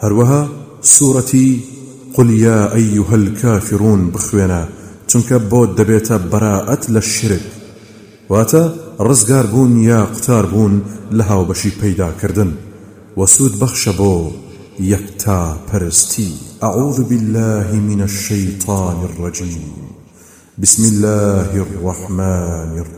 هەروەها سوورەتی قل يا أيها الكافرون بخوێنە، چونکە بۆ دەبێتە بەراءەت لە شرک، واتە ڕزگار بوون یا قوتار بوون لە هاوبەشی پەیداکردن و سوود بەخشە بۆ یەکتا پەرستی. أعوذ بالله من الشيطان الرجيم. بسم الله الرحمن الرحيم.